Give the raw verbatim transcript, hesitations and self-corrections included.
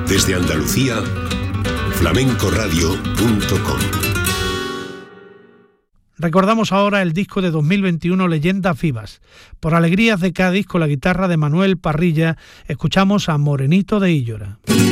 Desde Andalucía, flamencoradio punto com. Recordamos ahora el disco de dos mil veintiuno, Leyendas Vivas. Por Alegrías de Cádiz, con la guitarra de Manuel Parrilla, escuchamos a Morenito de Illora.